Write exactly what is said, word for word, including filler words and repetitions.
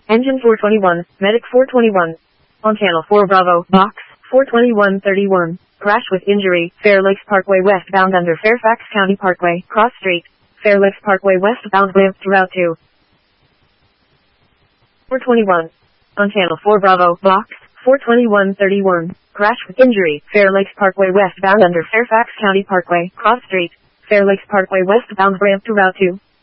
Engine four twenty-one, Medic four twenty-one. On Channel four Bravo, Box four twenty-one thirty-one. Crash with injury, Fair Lakes Parkway westbound under Fairfax County Parkway, Cross Street. Fair Lakes Parkway westbound ramp to Route two. four twenty-one. On Channel four Bravo, Box four twenty-one thirty-one. Crash with injury, Fair Lakes Parkway westbound under Fairfax County Parkway, Cross Street. Fair Lakes Parkway westbound ramp to Route two.